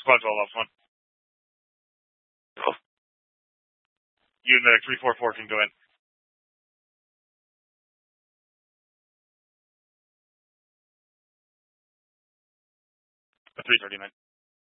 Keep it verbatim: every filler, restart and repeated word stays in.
Squad twelve, Ops one. Oh. You and the three four four can go in. three thirty-nine.